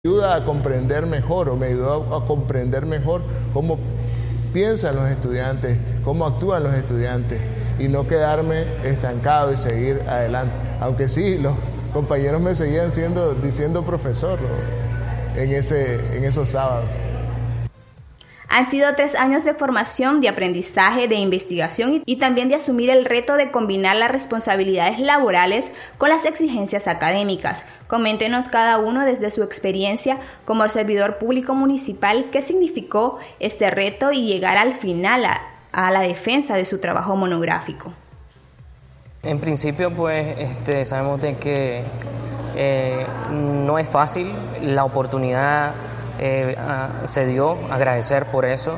ayuda a comprender mejor o me ayudó a comprender mejor cómo piensan los estudiantes, cómo actúan los estudiantes y no quedarme estancado y seguir adelante. Aunque sí, los compañeros me seguían diciendo profesor, ¿no? en esos sábados. Han sido 3 años de formación, de aprendizaje, de investigación y también de asumir el reto de combinar las responsabilidades laborales con las exigencias académicas. Coméntenos cada uno desde su experiencia como servidor público municipal qué significó este reto y llegar al final a la defensa de su trabajo monográfico. En principio, pues, sabemos de que no es fácil, la oportunidad se dio, agradecer por eso.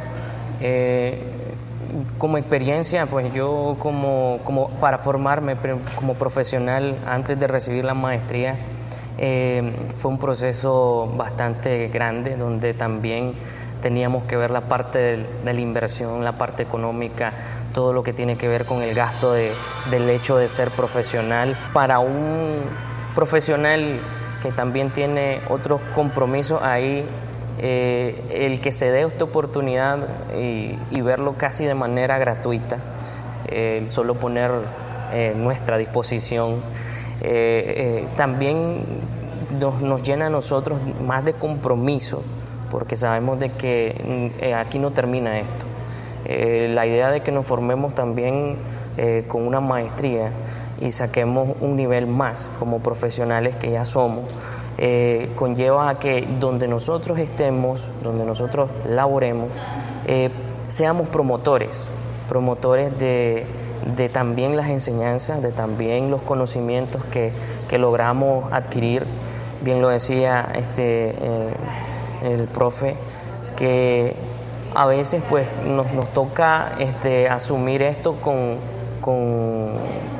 Como experiencia, pues yo como para formarme como profesional antes de recibir la maestría, fue un proceso bastante grande donde también teníamos que ver la parte de la inversión, la parte económica, todo lo que tiene que ver con el gasto del hecho de ser profesional. Para un profesional que también tiene otros compromisos ahí, el que se dé esta oportunidad y verlo casi de manera gratuita, el solo poner nuestra disposición, también nos llena a nosotros más de compromiso, porque sabemos de que aquí no termina esto. La idea de que nos formemos también con una maestría y saquemos un nivel más como profesionales que ya somos, conlleva a que donde nosotros estemos, donde nosotros laboremos, seamos promotores de también las enseñanzas, de también los conocimientos que logramos adquirir. Bien lo decía el profe, que a veces pues nos toca asumir esto con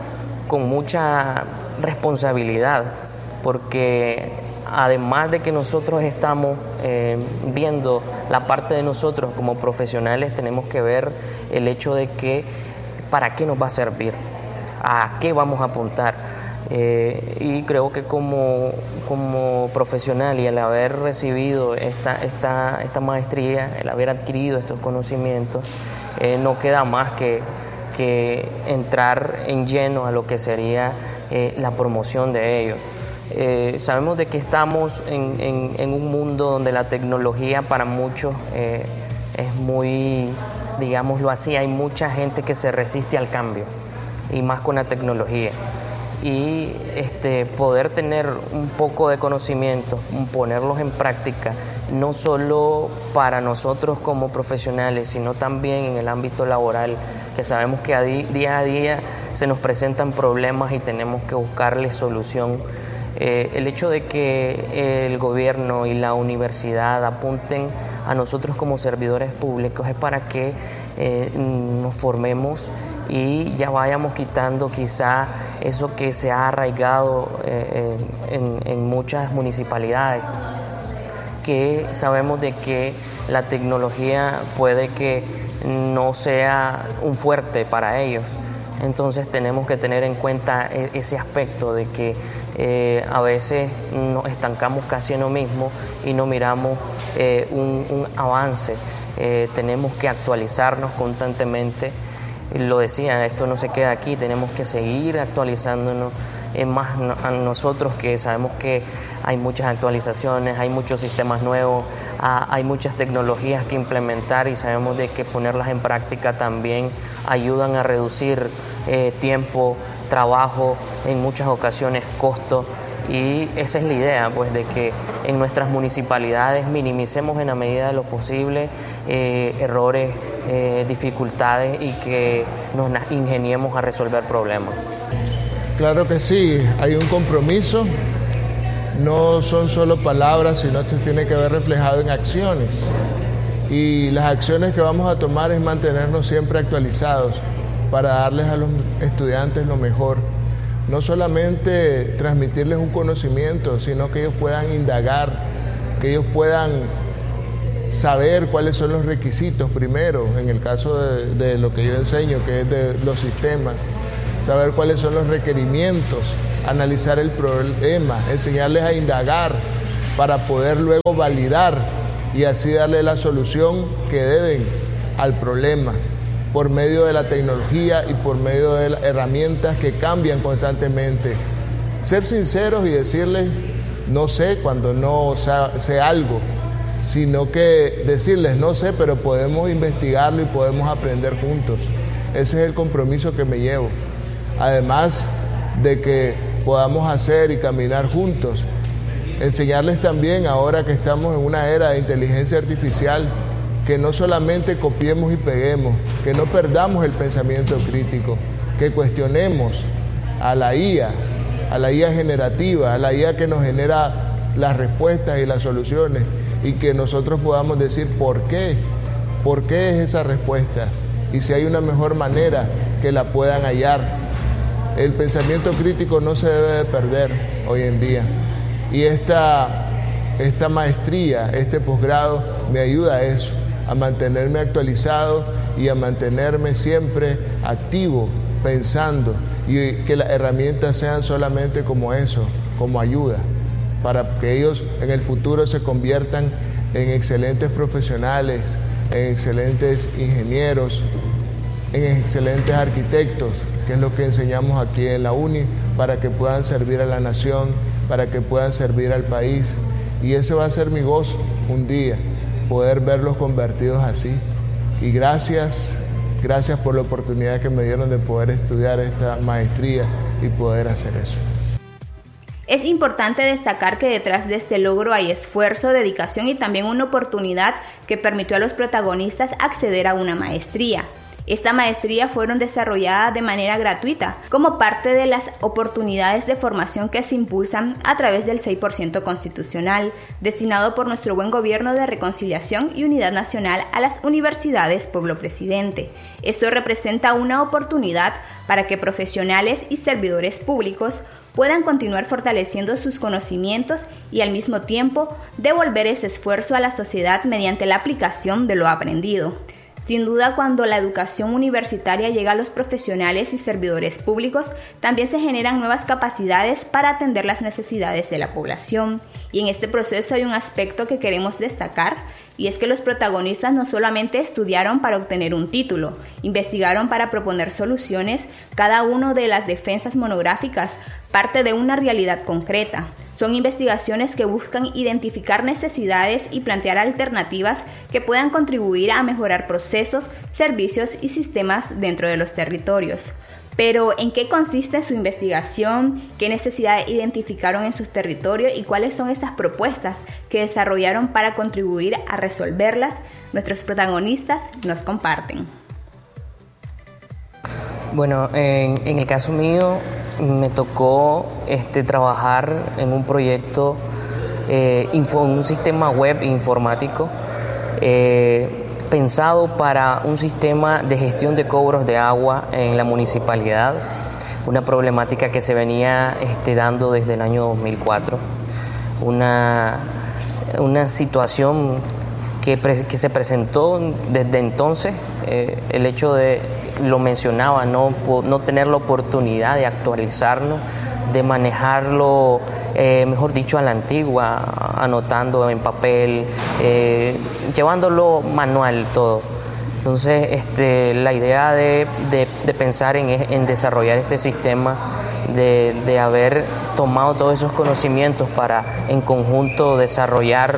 mucha responsabilidad, porque además de que nosotros estamos viendo la parte de nosotros como profesionales, tenemos que ver el hecho de que para qué nos va a servir, a qué vamos a apuntar. Y creo que como profesional y al haber recibido esta maestría, el haber adquirido estos conocimientos, no queda más que entrar en lleno a lo que sería la promoción de ellos. Sabemos de que estamos en un mundo donde la tecnología para muchos es muy, digámoslo así, hay mucha gente que se resiste al cambio, y más con la tecnología. Y poder tener un poco de conocimiento, ponerlos en práctica, no solo para nosotros como profesionales, sino también en el ámbito laboral, que sabemos que día a día se nos presentan problemas y tenemos que buscarle solución. El hecho de que el gobierno y la universidad apunten a nosotros como servidores públicos es para que nos formemos y ya vayamos quitando quizá eso que se ha arraigado en muchas municipalidades, que sabemos de que la tecnología puede que no sea un fuerte para ellos. Entonces tenemos que tener en cuenta ese aspecto de que a veces nos estancamos casi en lo mismo y no miramos un avance. Tenemos que actualizarnos constantemente. Lo decía, esto no se queda aquí, tenemos que seguir actualizándonos, más a nosotros que sabemos que hay muchas actualizaciones, hay muchos sistemas nuevos, hay muchas tecnologías que implementar, y sabemos de que ponerlas en práctica también ayudan a reducir tiempo, trabajo, en muchas ocasiones costo, y esa es la idea, pues, de que en nuestras municipalidades minimicemos en la medida de lo posible errores, dificultades, y que nos ingeniemos a resolver problemas. Claro que sí, hay un compromiso, no son solo palabras, sino esto tiene que ver reflejado en acciones, y las acciones que vamos a tomar es mantenernos siempre actualizados para darles a los estudiantes lo mejor. No solamente transmitirles un conocimiento, sino que ellos puedan indagar, que ellos puedan saber cuáles son los requisitos primero, en el caso de lo que yo enseño, que es de los sistemas, saber cuáles son los requerimientos, analizar el problema, enseñarles a indagar, para poder luego validar y así darle la solución que deben al problema por medio de la tecnología y por medio de las herramientas que cambian constantemente. Ser sinceros y decirles no sé cuando no sé algo, sino que decirles no sé, pero podemos investigarlo y podemos aprender juntos. Ese es el compromiso que me llevo. Además de que podamos hacer y caminar juntos, enseñarles también, ahora que estamos en una era de inteligencia artificial, que no solamente copiemos y peguemos, que no perdamos el pensamiento crítico, que cuestionemos a la IA generativa, a la IA que nos genera las respuestas y las soluciones, y que nosotros podamos decir por qué es esa respuesta, y si hay una mejor manera que la puedan hallar. El pensamiento crítico no se debe de perder hoy en día, y esta maestría, este posgrado me ayuda a eso, a mantenerme actualizado y a mantenerme siempre activo, pensando, y que las herramientas sean solamente como eso, como ayuda, para que ellos en el futuro se conviertan en excelentes profesionales, en excelentes ingenieros, en excelentes arquitectos, que es lo que enseñamos aquí en la UNI, para que puedan servir a la nación, para que puedan servir al país. Y ese va a ser mi gozo un día, poder verlos convertidos así. Y gracias por la oportunidad que me dieron de poder estudiar esta maestría y poder hacer eso. Es importante destacar que detrás de este logro hay esfuerzo, dedicación y también una oportunidad que permitió a los protagonistas acceder a una maestría. Esta maestría fueron desarrolladas de manera gratuita como parte de las oportunidades de formación que se impulsan a través del 6% constitucional, destinado por nuestro buen gobierno de reconciliación y unidad nacional a las universidades Pueblo Presidente. Esto representa una oportunidad para que profesionales y servidores públicos puedan continuar fortaleciendo sus conocimientos y al mismo tiempo devolver ese esfuerzo a la sociedad mediante la aplicación de lo aprendido. Sin duda, cuando la educación universitaria llega a los profesionales y servidores públicos, también se generan nuevas capacidades para atender las necesidades de la población. Y en este proceso hay un aspecto que queremos destacar, y es que los protagonistas no solamente estudiaron para obtener un título, investigaron para proponer soluciones. Cada una de las defensas monográficas parte de una realidad concreta. Son investigaciones que buscan identificar necesidades y plantear alternativas que puedan contribuir a mejorar procesos, servicios y sistemas dentro de los territorios. Pero, ¿en qué consiste su investigación? ¿Qué necesidades identificaron en sus territorios y cuáles son esas propuestas que desarrollaron para contribuir a resolverlas? Nuestros protagonistas nos comparten. Bueno, en el caso mío me tocó trabajar en un proyecto, un sistema web informático pensado para un sistema de gestión de cobros de agua en la municipalidad, una problemática que se venía dando desde el año 2004, una situación que se presentó desde entonces, el hecho de, lo mencionaba, no tener la oportunidad de actualizarnos, de manejarlo, mejor dicho, a la antigua, anotando en papel, llevándolo manual todo. Entonces, la idea de pensar en desarrollar este sistema, de haber tomado todos esos conocimientos para en conjunto desarrollar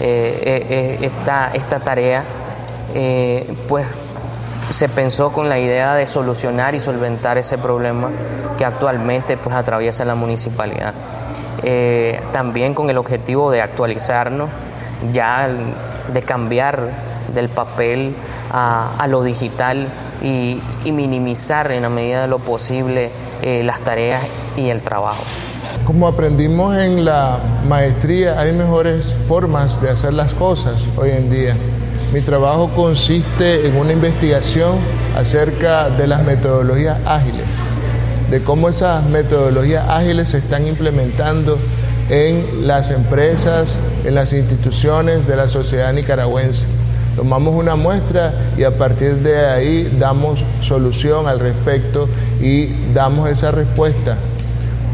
esta tarea, pues se pensó con la idea de solucionar y solventar ese problema que actualmente pues atraviesa la municipalidad. También con el objetivo de actualizarnos, ya de cambiar del papel a lo digital y minimizar en la medida de lo posible las tareas y el trabajo. Como aprendimos en la maestría, hay mejores formas de hacer las cosas hoy en día. Mi trabajo consiste en una investigación acerca de las metodologías ágiles, de cómo esas metodologías ágiles se están implementando en las empresas, en las instituciones de la sociedad nicaragüense. Tomamos una muestra y a partir de ahí damos solución al respecto y damos esa respuesta.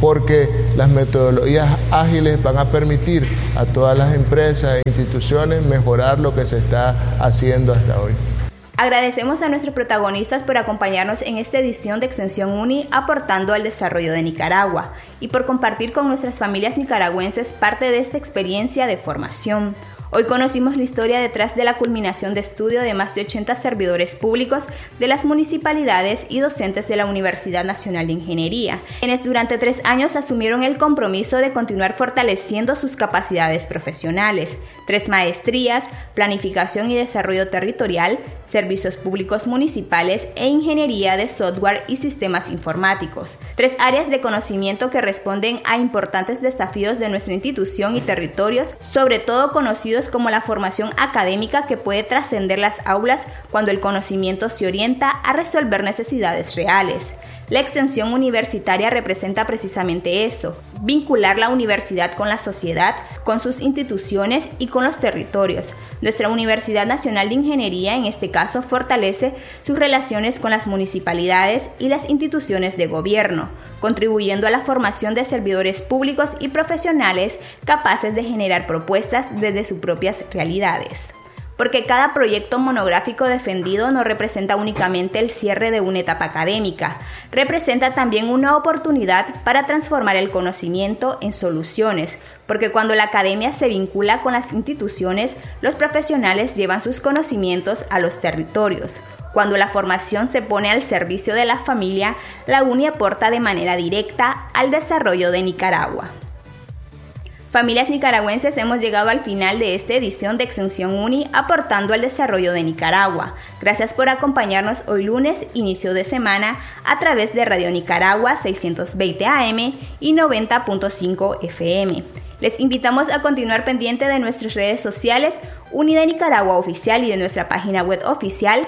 porque las metodologías ágiles van a permitir a todas las empresas e instituciones mejorar lo que se está haciendo hasta hoy. Agradecemos a nuestros protagonistas por acompañarnos en esta edición de Extensión UNI aportando al desarrollo de Nicaragua y por compartir con nuestras familias nicaragüenses parte de esta experiencia de formación. Hoy conocimos la historia detrás de la culminación de estudio de más de 80 servidores públicos de las municipalidades y docentes de la Universidad Nacional de Ingeniería, quienes durante 3 años asumieron el compromiso de continuar fortaleciendo sus capacidades profesionales. 3 maestrías, planificación y desarrollo territorial, servicios públicos municipales e ingeniería de software y sistemas informáticos. 3 áreas de conocimiento que responden a importantes desafíos de nuestra institución y territorios, sobre todo conocidos como la formación académica que puede trascender las aulas cuando el conocimiento se orienta a resolver necesidades reales. La extensión universitaria representa precisamente eso, vincular la universidad con la sociedad, con sus instituciones y con los territorios. Nuestra Universidad Nacional de Ingeniería, en este caso, fortalece sus relaciones con las municipalidades y las instituciones de gobierno, contribuyendo a la formación de servidores públicos y profesionales capaces de generar propuestas desde sus propias realidades. Porque cada proyecto monográfico defendido no representa únicamente el cierre de una etapa académica, representa también una oportunidad para transformar el conocimiento en soluciones, porque cuando la academia se vincula con las instituciones, los profesionales llevan sus conocimientos a los territorios. Cuando la formación se pone al servicio de la familia, la UNI aporta de manera directa al desarrollo de Nicaragua. Familias nicaragüenses, hemos llegado al final de esta edición de Extensión UNI aportando al desarrollo de Nicaragua. Gracias por acompañarnos hoy lunes, inicio de semana, a través de Radio Nicaragua 620 AM y 90.5 FM. Les invitamos a continuar pendiente de nuestras redes sociales, UNI de Nicaragua Oficial, y de nuestra página web oficial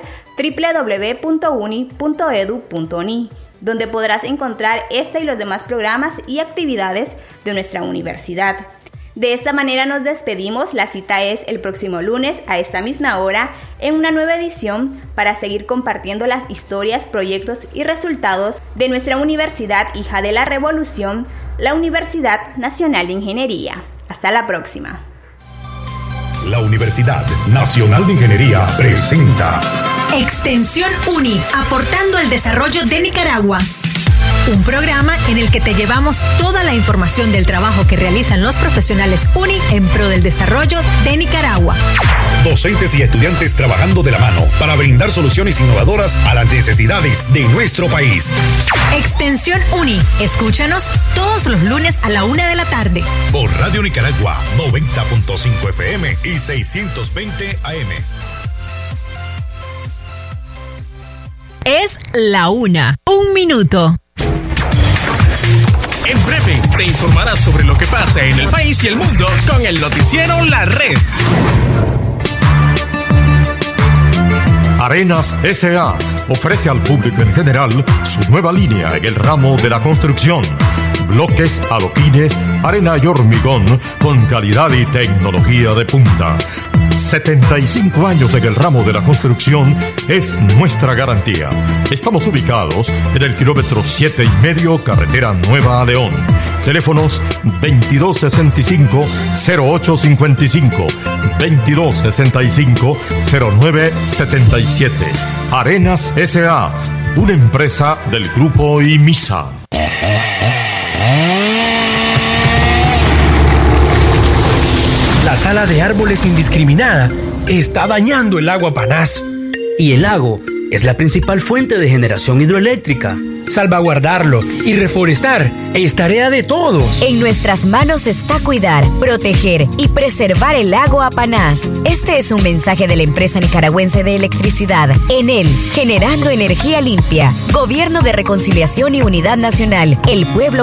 www.uni.edu.ni, donde podrás encontrar este y los demás programas y actividades de nuestra universidad. De esta manera nos despedimos. La cita es el próximo lunes a esta misma hora en una nueva edición para seguir compartiendo las historias, proyectos y resultados de nuestra universidad hija de la revolución, la Universidad Nacional de Ingeniería. Hasta la próxima. La Universidad Nacional de Ingeniería presenta Extensión UNI, aportando al desarrollo de Nicaragua. Un programa en el que te llevamos toda la información del trabajo que realizan los profesionales UNI en pro del desarrollo de Nicaragua. Docentes y estudiantes trabajando de la mano para brindar soluciones innovadoras a las necesidades de nuestro país. Extensión UNI. Escúchanos todos los lunes a la 1 de la tarde. Por Radio Nicaragua 90.5 FM y 620 AM. Es la 1. 1 minuto. En breve te informarás sobre lo que pasa en el país y el mundo con el noticiero La Red. Arenas S.A. ofrece al público en general su nueva línea en el ramo de la construcción. Bloques, adoquines, arena y hormigón con calidad y tecnología de punta. 75 años en el ramo de la construcción es nuestra garantía. Estamos ubicados en el kilómetro 7,5, carretera Nueva a León. Teléfonos 2265-0855, 2265-0977. Arenas S.A., una empresa del Grupo IMISA. La tala de árboles indiscriminada está dañando el lago Apanás. Y el lago es la principal fuente de generación hidroeléctrica. Salvaguardarlo y reforestar es tarea de todos. En nuestras manos está cuidar, proteger y preservar el lago Apanás. Este es un mensaje de la empresa nicaragüense de electricidad, Enel, generando energía limpia. Gobierno de Reconciliación y Unidad Nacional. El pueblo